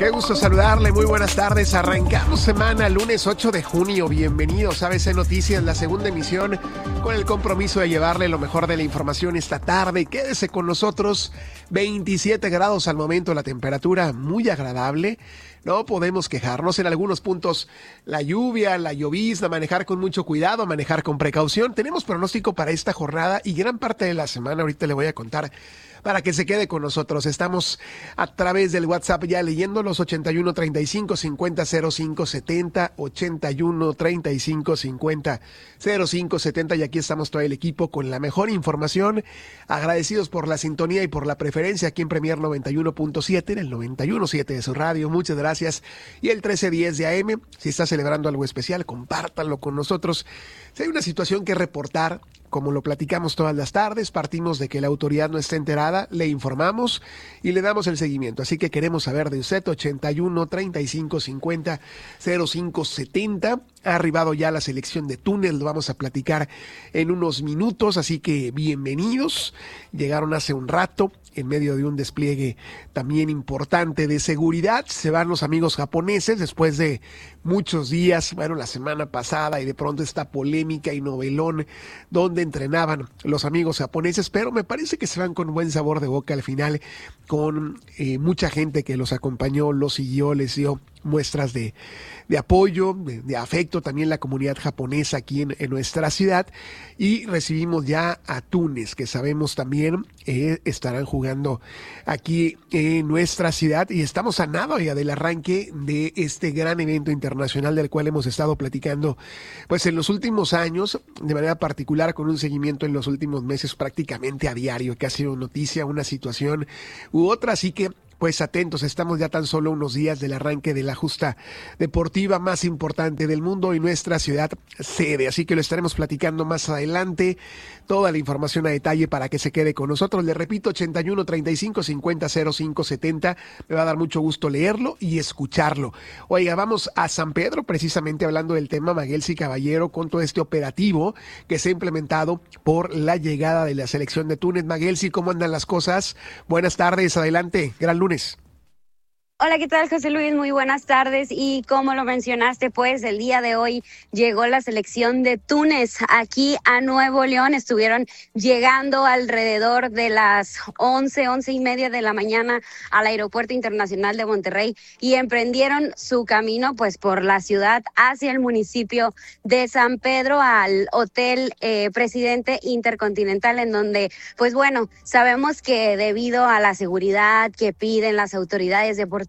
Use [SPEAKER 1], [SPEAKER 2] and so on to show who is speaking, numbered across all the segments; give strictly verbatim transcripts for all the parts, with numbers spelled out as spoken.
[SPEAKER 1] Qué gusto saludarle, muy buenas tardes. Arrancamos semana, lunes ocho de junio. Bienvenidos a A B C Noticias, la segunda emisión, con el compromiso de llevarle lo mejor de la información esta tarde. Quédese con nosotros, veintisiete grados al momento, la temperatura muy agradable. No podemos quejarnos. En algunos puntos la lluvia, la llovizna, manejar con mucho cuidado, manejar con precaución. Tenemos pronóstico para esta jornada y gran parte de la semana. Ahorita le voy a contar para que se quede con nosotros. Estamos a través del WhatsApp ya leyendo los ochenta y uno, treinta y cinco, cincuenta, cero cinco setenta, ochenta y uno, treinta y cinco, cincuenta, cero cinco setenta, y aquí estamos todo el equipo con la mejor información. Agradecidos por la sintonía y por la preferencia aquí en Premier noventa y uno punto siete, en el noventa y uno punto siete de su radio. Muchas gracias. Y el trece diez de A M, si está celebrando algo especial, compártanlo con nosotros. Si hay una situación que reportar, como lo platicamos todas las tardes, partimos de que la autoridad no está enterada, le informamos y le damos el seguimiento. Así que queremos saber de usted, ochenta y uno, treinta y cinco, cincuenta, cero cinco setenta. Ha arribado ya la selección de Túnez, lo vamos a platicar en unos minutos, así que bienvenidos. Llegaron hace un rato en medio de un despliegue también importante de seguridad. Se van los amigos japoneses después de muchos días, bueno, la semana pasada, y de pronto esta polémica y novelón donde entrenaban los amigos japoneses, pero me parece que se van con buen sabor de boca al final, con eh, mucha gente que los acompañó, los siguió, les dio muestras de, de apoyo, de, de afecto, también la comunidad japonesa aquí en, en nuestra ciudad, y recibimos ya a Túnez, que sabemos también eh, estarán jugando aquí en nuestra ciudad, y estamos a nada ya del arranque de este gran evento internacional del cual hemos estado platicando pues en los últimos años, de manera particular con un seguimiento en los últimos meses prácticamente a diario, que ha sido noticia, una situación u otra, así que pues atentos, estamos ya tan solo unos días del arranque de la justa deportiva más importante del mundo y nuestra ciudad sede, así que lo estaremos platicando más adelante, toda la información a detalle para que se quede con nosotros. Le repito, ochenta y uno, treinta y cinco, cincuenta, cero cinco setenta, me va a dar mucho gusto leerlo y escucharlo. Oiga, vamos a San Pedro, precisamente hablando del tema Maguelsi Caballero, con todo este operativo que se ha implementado por la llegada de la selección de Túnez. Maguelsi, ¿cómo andan las cosas? Buenas tardes, adelante, gran lunes.
[SPEAKER 2] Hola, ¿qué tal, José Luis? Muy buenas tardes. Y como lo mencionaste, pues el día de hoy llegó la selección de Túnez aquí a Nuevo León. Estuvieron llegando alrededor de las once, once y media de la mañana al Aeropuerto Internacional de Monterrey y emprendieron su camino pues por la ciudad hacia el municipio de San Pedro, al Hotel eh, Presidente Intercontinental, en donde, pues bueno, sabemos que debido a la seguridad que piden las autoridades deportivas,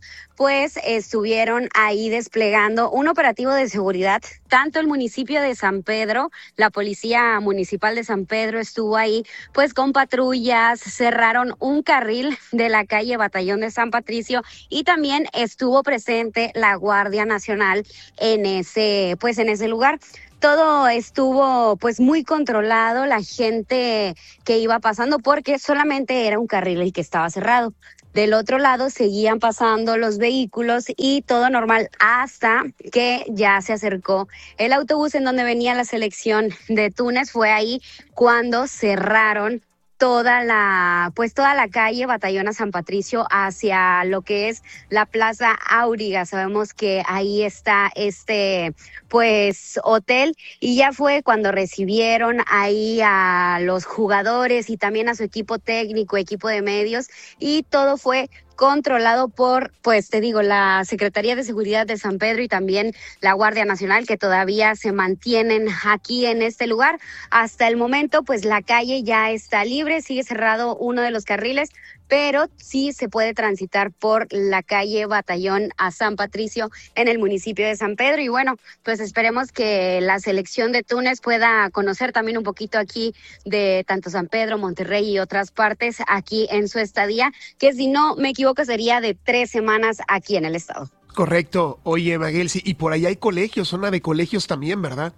[SPEAKER 2] pues estuvieron ahí desplegando un operativo de seguridad. Tanto el municipio de San Pedro, la Policía Municipal de San Pedro estuvo ahí pues con patrullas, cerraron un carril de la calle Batallón de San Patricio y también estuvo presente la Guardia Nacional en ese, pues en ese lugar. Todo estuvo pues muy controlado, la gente que iba pasando, porque solamente era un carril el que estaba cerrado. Del otro lado seguían pasando los vehículos y todo normal hasta que ya se acercó el autobús en donde venía la selección de Túnez. Fue ahí cuando cerraron toda la, pues toda la calle Batallón a San Patricio hacia lo que es la Plaza Auriga. Sabemos que ahí está este, pues, hotel, y ya fue cuando recibieron ahí a los jugadores y también a su equipo técnico, equipo de medios, y todo fue controlado por, pues te digo, la Secretaría de Seguridad de San Pedro y también la Guardia Nacional, que todavía se mantienen aquí en este lugar. Hasta el momento, pues la calle ya está libre, sigue cerrado uno de los carriles, pero sí se puede transitar por la calle Batallón a San Patricio en el municipio de San Pedro. Y bueno, pues esperemos que la selección de Túnez pueda conocer también un poquito aquí de tanto San Pedro, Monterrey y otras partes aquí en su estadía, que si no me equivoco sería de tres semanas aquí en el estado.
[SPEAKER 1] Correcto. Oye, Maguelsi, y por ahí hay colegios, zona de colegios también, ¿verdad?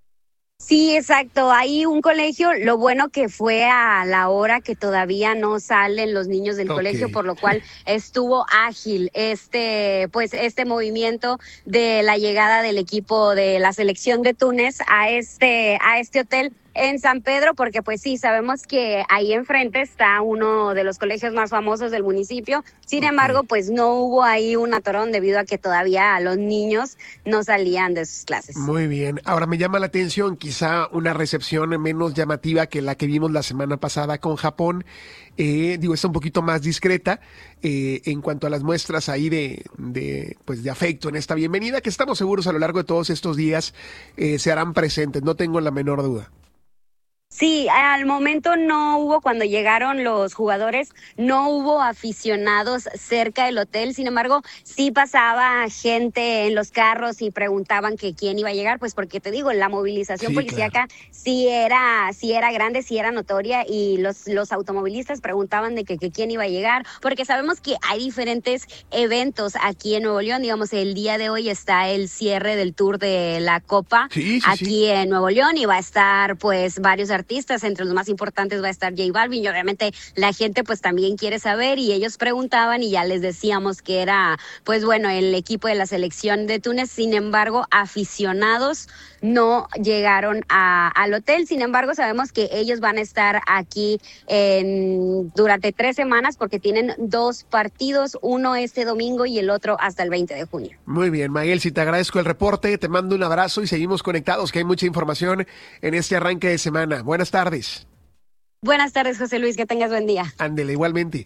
[SPEAKER 2] Sí, exacto. Hay un colegio, lo bueno que fue a la hora que todavía no salen los niños del okay. colegio, por lo cual estuvo ágil este, pues este movimiento de la llegada del equipo de la selección de Túnez a este, a este hotel. en San Pedro, porque pues sí, sabemos que ahí enfrente está uno de los colegios más famosos del municipio. Sin embargo, pues no hubo ahí un atorón debido a que todavía los niños no salían de sus clases.
[SPEAKER 1] Muy bien. Ahora me llama la atención quizá una recepción menos llamativa que la que vimos la semana pasada con Japón. Eh, digo, está un poquito más discreta eh, en cuanto a las muestras ahí de, de, pues de afecto en esta bienvenida, que estamos seguros a lo largo de todos estos días eh, se harán presentes, no tengo la menor duda.
[SPEAKER 2] Sí, al momento no hubo, cuando llegaron los jugadores, no hubo aficionados cerca del hotel. Sin embargo, sí pasaba gente en los carros y preguntaban que quién iba a llegar, pues porque te digo, la movilización
[SPEAKER 1] sí,
[SPEAKER 2] policíaca
[SPEAKER 1] claro.
[SPEAKER 2] sí era, sí era grande, sí era notoria, y los, los automovilistas preguntaban de que, que quién iba a llegar, porque sabemos que hay diferentes eventos aquí en Nuevo León. Digamos, el día de hoy está el cierre del Tour de la Copa
[SPEAKER 1] sí, sí,
[SPEAKER 2] aquí
[SPEAKER 1] sí.
[SPEAKER 2] en Nuevo León, y va a estar pues varios artistas. artistas, entre los más importantes va a estar J Balvin, y obviamente la gente pues también quiere saber, y ellos preguntaban y ya les decíamos que era pues bueno, el equipo de la selección de Túnez. Sin embargo, aficionados no llegaron a, al hotel. Sin embargo, sabemos que ellos van a estar aquí en, durante tres semanas, porque tienen dos partidos, uno este domingo y el otro hasta el veinte de junio.
[SPEAKER 1] Muy bien, Maguel, si te agradezco el reporte, te mando un abrazo y seguimos conectados, que hay mucha información en este arranque de semana. Buenas tardes.
[SPEAKER 2] Buenas tardes, José Luis, que tengas buen día.
[SPEAKER 1] Ándele, igualmente.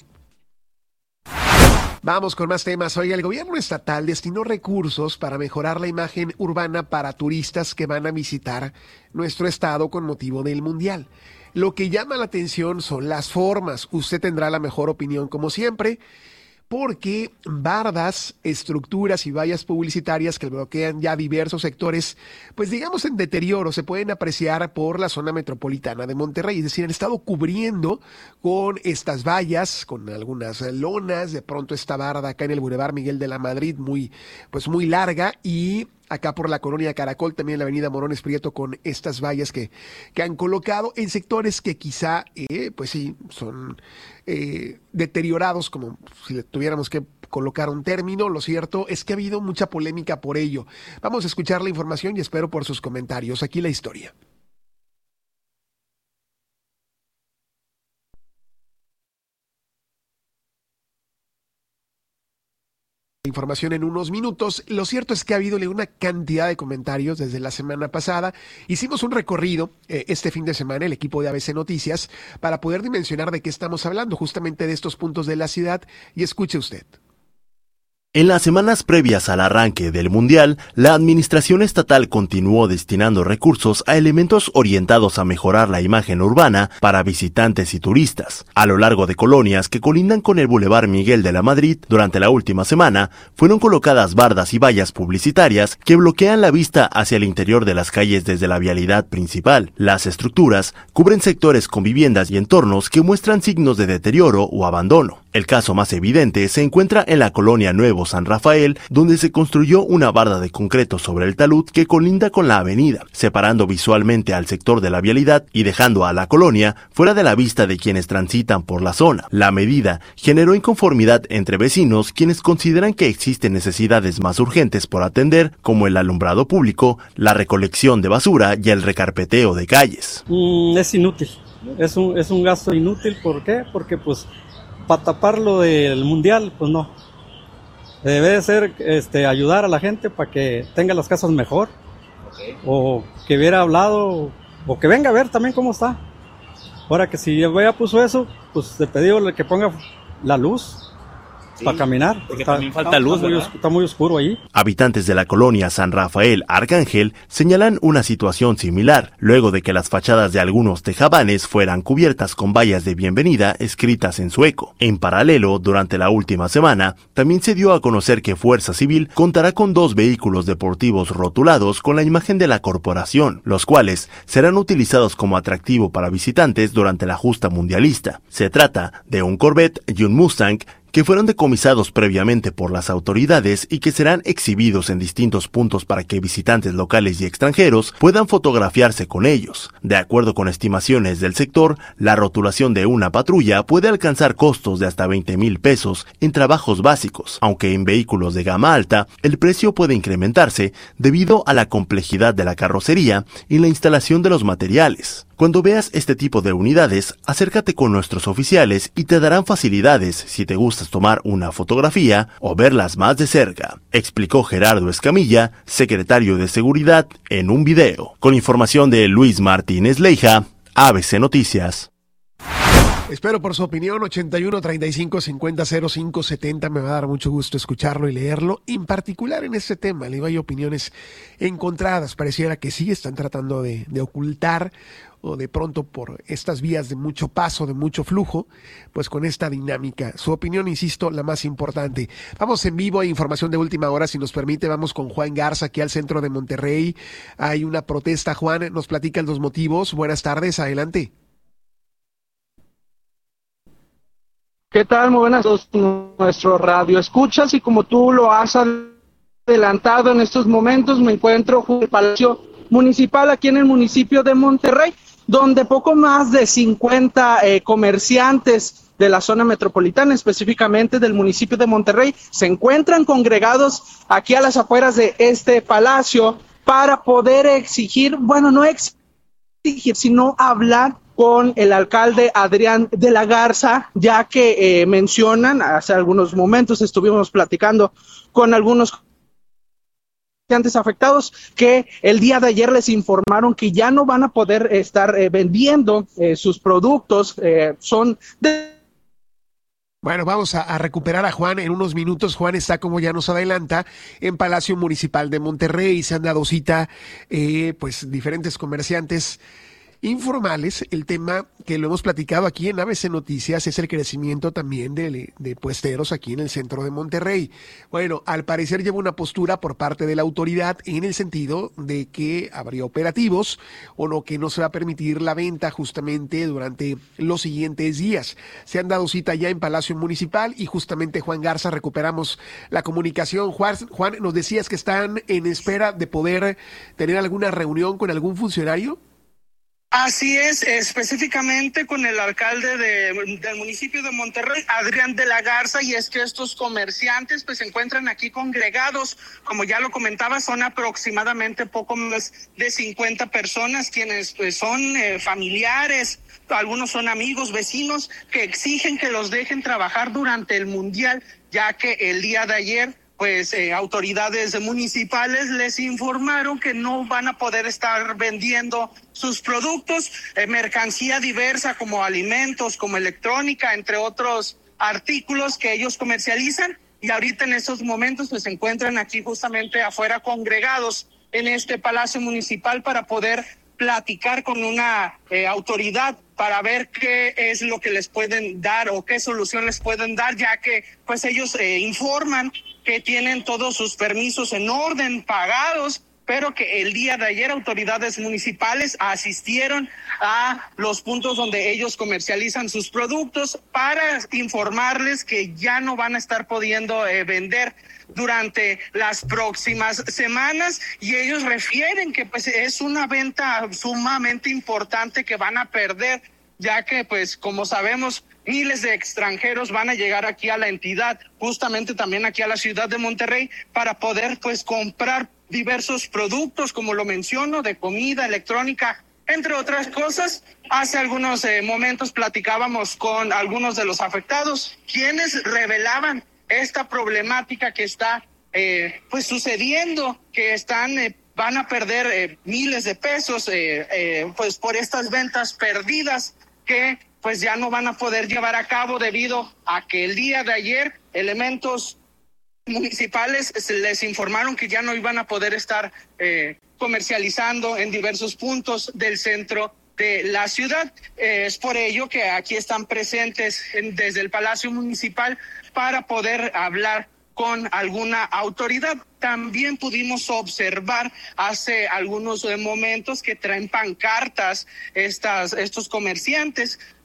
[SPEAKER 1] Vamos con más temas. Hoy el gobierno estatal destinó recursos para mejorar la imagen urbana para turistas que van a visitar nuestro estado con motivo del Mundial. Lo que llama la atención son las formas. Usted tendrá la mejor opinión como siempre, porque bardas, estructuras y vallas publicitarias que bloquean ya diversos sectores, pues digamos en deterioro, se pueden apreciar por la zona metropolitana de Monterrey. Es decir, han estado cubriendo con estas vallas, con algunas lonas, de pronto esta barda acá en el Boulevard Miguel de la Madrid, muy, pues muy larga, y acá por la colonia Caracol, también en la avenida Morones Prieto, con estas vallas que, que han colocado en sectores que quizá, eh, pues sí, son eh, deteriorados, como si le tuviéramos que colocar un término. Lo cierto es que ha habido mucha polémica por ello. Vamos a escuchar la información y espero por sus comentarios. Aquí la historia. Información en unos minutos. Lo cierto es que ha habido una cantidad de comentarios desde la semana pasada. Hicimos un recorrido eh, este fin de semana, el equipo de A B C Noticias, para poder dimensionar de qué estamos hablando, justamente de estos puntos de la ciudad, y escuche usted.
[SPEAKER 3] En las semanas previas al arranque del Mundial, la administración estatal continuó destinando recursos a elementos orientados a mejorar la imagen urbana para visitantes y turistas. A lo largo de colonias que colindan con el Boulevard Miguel de la Madrid, durante la última semana, fueron colocadas bardas y vallas publicitarias que bloquean la vista hacia el interior de las calles desde la vialidad principal. Las estructuras cubren sectores con viviendas y entornos que muestran signos de deterioro o abandono. El caso más evidente se encuentra en la colonia Nuevo San Rafael, donde se construyó una barda de concreto sobre el talud que colinda con la avenida, separando visualmente al sector de la vialidad y dejando a la colonia fuera de la vista de quienes transitan por la zona. La medida generó inconformidad entre vecinos, quienes consideran que existen necesidades más urgentes por atender, como el alumbrado público, la recolección de basura y el recarpeteo de calles.
[SPEAKER 4] Mm, es inútil, es un, es un gasto inútil. ¿Por qué? Porque pues para tapar lo del mundial, pues no. Debe de ser este, ayudar a la gente para que tenga las casas mejor. Okay. O que hubiera hablado, o que venga a ver también cómo está. Ahora que si ya puso eso, pues le pedí que ponga la luz. Sí, para caminar,
[SPEAKER 5] porque
[SPEAKER 4] está,
[SPEAKER 5] también falta
[SPEAKER 4] está,
[SPEAKER 5] luz,
[SPEAKER 4] está muy, está muy oscuro ahí.
[SPEAKER 3] Habitantes de la colonia San Rafael Arcángel señalan una situación similar, luego de que las fachadas de algunos tejabanes fueran cubiertas con vallas de bienvenida escritas en sueco. En paralelo, durante la última semana, también se dio a conocer que Fuerza Civil contará con dos vehículos deportivos rotulados con la imagen de la corporación, los cuales serán utilizados como atractivo para visitantes durante la justa mundialista. Se trata de un Corvette y un Mustang que fueron decomisados previamente por las autoridades y que serán exhibidos en distintos puntos para que visitantes locales y extranjeros puedan fotografiarse con ellos. De acuerdo con estimaciones del sector, la rotulación de una patrulla puede alcanzar costos de hasta veinte mil pesos en trabajos básicos, aunque en vehículos de gama alta el precio puede incrementarse debido a la complejidad de la carrocería y la instalación de los materiales. Cuando veas este tipo de unidades, acércate con nuestros oficiales y te darán facilidades si te gustas tomar una fotografía o verlas más de cerca, explicó Gerardo Escamilla, secretario de Seguridad, en un video. Con información de Luis Martínez Leija, A B C Noticias.
[SPEAKER 1] Espero por su opinión, ochenta y uno, treinta y cinco, cincuenta, cero cinco, setenta. Me va a dar mucho gusto escucharlo y leerlo. En particular en este tema, le hay opiniones encontradas. Pareciera que sí están tratando de, de ocultar o de pronto por estas vías de mucho paso, de mucho flujo, pues con esta dinámica. Su opinión, insisto, la más importante. Vamos en vivo a información de última hora, si nos permite. Vamos con Juan Garza, aquí al centro de Monterrey. Hay una protesta. Juan, nos platican los motivos. Buenas tardes, adelante.
[SPEAKER 5] ¿Qué tal? Muy buenas tardes, nuestro radio escuchas, y como tú lo has adelantado, en estos momentos me encuentro junto al Palacio Municipal aquí en el municipio de Monterrey, donde poco más de cincuenta eh, comerciantes de la zona metropolitana, específicamente del municipio de Monterrey, se encuentran congregados aquí a las afueras de este palacio para poder exigir, bueno, no exigir, sino hablar con el alcalde Adrián de la Garza, ya que eh, mencionan, hace algunos momentos estuvimos platicando con algunos comerciantes afectados, que el día de ayer les informaron que ya no van a poder estar eh, vendiendo eh, sus productos, eh, son de...
[SPEAKER 1] Bueno, vamos a, a recuperar a Juan en unos minutos. Juan está, como ya nos adelanta, en Palacio Municipal de Monterrey. Se han dado cita, eh, pues, diferentes comerciantes informales. El tema que lo hemos platicado aquí en A B C Noticias es el crecimiento también de, de puesteros aquí en el centro de Monterrey. Bueno, al parecer lleva una postura por parte de la autoridad en el sentido de que habría operativos o no, que no se va a permitir la venta justamente durante los siguientes días. Se han dado cita ya en Palacio Municipal y justamente Juan Garza, recuperamos la comunicación. Juan, Juan, nos decías que están en espera de poder tener alguna reunión con algún funcionario.
[SPEAKER 5] Así es, específicamente con el alcalde de, del municipio de Monterrey, Adrián de la Garza, y es que estos comerciantes pues se encuentran aquí congregados, como ya lo comentaba, son aproximadamente poco más de cincuenta personas quienes pues son eh, familiares, algunos son amigos, vecinos, que exigen que los dejen trabajar durante el Mundial, ya que el día de ayer pues eh, autoridades municipales les informaron que no van a poder estar vendiendo sus productos, eh, mercancía diversa como alimentos, como electrónica, entre otros artículos que ellos comercializan, y ahorita en estos momentos pues se encuentran aquí justamente afuera congregados en este Palacio Municipal para poder platicar con una eh, autoridad para ver qué es lo que les pueden dar o qué solución les pueden dar, ya que pues ellos eh, informan que tienen todos sus permisos en orden, pagados, pero que el día de ayer autoridades municipales asistieron a los puntos donde ellos comercializan sus productos para informarles que ya no van a estar pudiendo eh, vender durante las próximas semanas, y ellos refieren que pues es una venta sumamente importante que van a perder, ya que pues como sabemos miles de extranjeros van a llegar aquí a la entidad, justamente también aquí a la ciudad de Monterrey, para poder pues comprar diversos productos, como lo menciono, de comida, electrónica, entre otras cosas. Hace algunos eh, momentos platicábamos con algunos de los afectados, quienes revelaban esta problemática que está eh, pues sucediendo, que están eh, van a perder eh, miles de pesos eh, eh, pues por estas ventas perdidas que pues ya no van a poder llevar a cabo debido a que el día de ayer elementos municipales les informaron que ya no iban a poder estar eh, comercializando en diversos puntos del centro de la ciudad. Eh, es por ello que aquí están presentes en, desde el Palacio Municipal para poder hablar con alguna autoridad. También pudimos observar hace algunos momentos que traen pancartas estas, estos comerciantes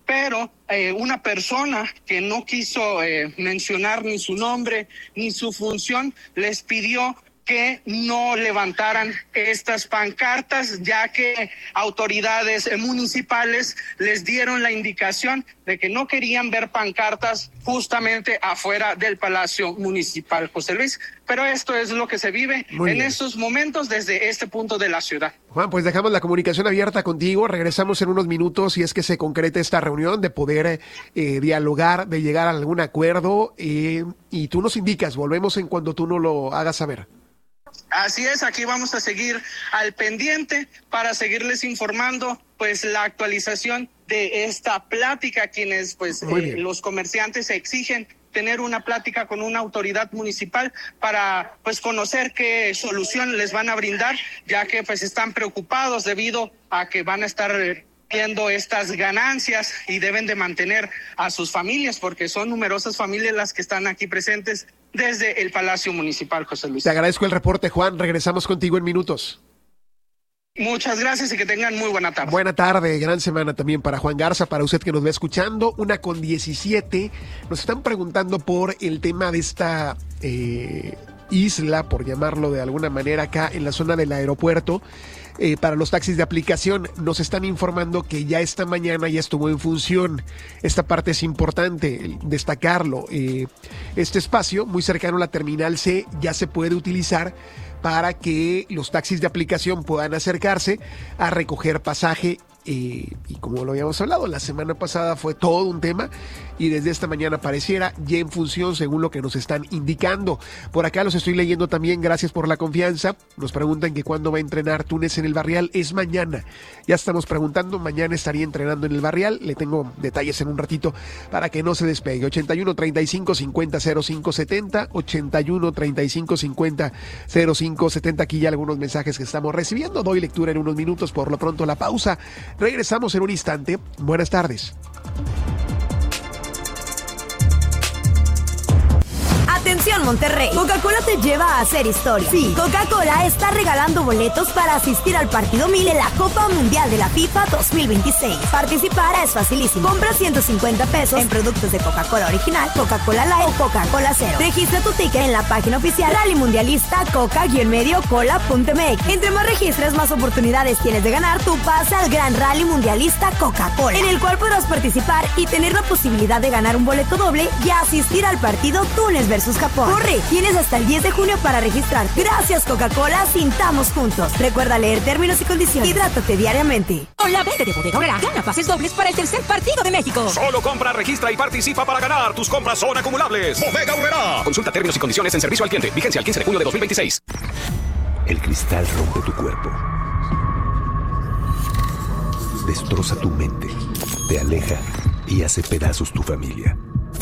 [SPEAKER 5] pero eh, una persona que no quiso eh, mencionar ni su nombre ni su función les pidió que no levantaran estas pancartas, ya que autoridades municipales les dieron la indicación de que no querían ver pancartas justamente afuera del Palacio Municipal, José Luis. Pero esto es lo que se vive Muy en bien. estos momentos desde este punto de la ciudad.
[SPEAKER 1] Juan, pues dejamos la comunicación abierta contigo, regresamos en unos minutos si es que se concreta esta reunión, de poder eh, dialogar, de llegar a algún acuerdo, eh, y tú nos indicas, volvemos en cuanto tú nos lo hagas saber.
[SPEAKER 5] Así es, aquí vamos a seguir al pendiente para seguirles informando pues la actualización de esta plática, quienes pues eh, los comerciantes exigen tener una plática con una autoridad municipal para pues conocer qué solución les van a brindar, ya que pues están preocupados debido a que van a estar viendo estas ganancias y deben de mantener a sus familias, porque son numerosas familias las que están aquí presentes desde el Palacio Municipal, José Luis.
[SPEAKER 1] Te agradezco el reporte, Juan. Regresamos contigo en minutos.
[SPEAKER 5] Muchas gracias y que tengan muy buena tarde.
[SPEAKER 1] Buena tarde, gran semana también para Juan Garza, para usted que nos va escuchando. Una con diecisiete. Nos están preguntando por el tema de esta eh, isla, por llamarlo de alguna manera, acá en la zona del aeropuerto. Eh, para los taxis de aplicación, nos están informando que ya esta mañana ya estuvo en función. Esta parte es importante destacarlo. Eh, este espacio, muy cercano a la Terminal C, ya se puede utilizar para que los taxis de aplicación puedan acercarse a recoger pasaje. Eh, y como lo habíamos hablado, la semana pasada fue todo un tema y desde esta mañana pareciera ya en función según lo que nos están indicando. Por acá los estoy leyendo también, gracias por la confianza. Nos preguntan que cuándo va a entrenar Túnez en el Barrial. Es mañana, ya estamos preguntando, mañana estaría entrenando en el Barrial. Le tengo detalles en un ratito para que no se despegue. ochenta y uno, treinta y cinco, cincuenta, cero cinco setenta, ochenta y uno, treinta y cinco, cincuenta, cero cinco setenta. Aquí ya algunos mensajes que estamos recibiendo, doy lectura en unos minutos. Por lo pronto la pausa. Regresamos en un instante. Buenas tardes.
[SPEAKER 6] Atención Monterrey, Coca-Cola te lleva a hacer historia. Sí, Coca-Cola está regalando boletos para asistir al partido mil en la Copa Mundial de la FIFA dos mil veintiséis. Participar es facilísimo. Compra ciento cincuenta pesos en productos de Coca-Cola original, Coca-Cola Light o Coca-Cola Cero. Registra tu ticket en la página oficial Rally Mundialista Coca-Medio Cola punto M X. Entre más registres, más oportunidades tienes de ganar tu pase al Gran Rally Mundialista Coca-Cola, en el cual podrás participar y tener la posibilidad de ganar un boleto doble y asistir al partido Túnez versus Japón. Corre, tienes hasta el diez de junio para registrar. Gracias Coca-Cola, sintamos juntos. Recuerda leer términos y condiciones. Hidrátate diariamente.
[SPEAKER 7] Con la venta de Bodega Aurrerá, gana pases dobles para el tercer partido de México.
[SPEAKER 8] Solo compra, registra y participa para ganar. Tus compras son acumulables. Bodega Aurrerá. Consulta términos y condiciones en servicio al cliente. Vigencia el quince de junio de dos mil veintiséis.
[SPEAKER 9] El cristal rompe tu cuerpo. Destroza tu mente. Te aleja y hace pedazos tu familia.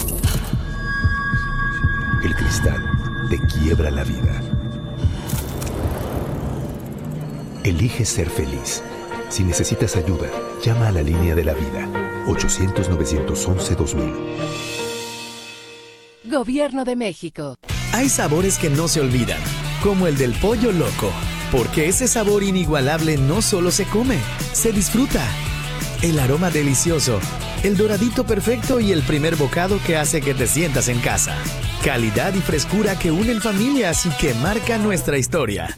[SPEAKER 9] El cristal te quiebra la vida. Elige ser feliz. Si necesitas ayuda, llama a la línea de la vida. ochocientos, novecientos once, dos mil.
[SPEAKER 7] Gobierno de México.
[SPEAKER 10] Hay sabores que no se olvidan, como el del pollo loco, porque ese sabor inigualable no solo se come, se disfruta. El aroma delicioso, el doradito perfecto y el primer bocado que hace que te sientas en casa. Calidad y frescura que unen familias y que marcan nuestra historia.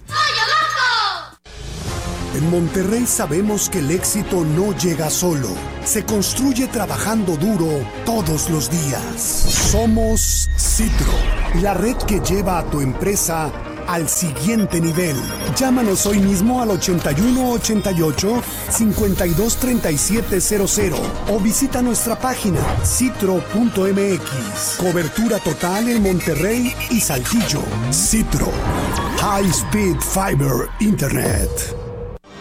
[SPEAKER 11] En Monterrey sabemos que el éxito no llega solo, se construye trabajando duro todos los días. Somos Citro, la red que lleva a tu empresa al siguiente nivel. Llámanos hoy mismo al ochenta y uno, ochenta y ocho, cincuenta y dos, treinta y siete cero cero o visita nuestra página citro punto m x. Cobertura total en Monterrey y Saltillo. Citro, High Speed Fiber Internet.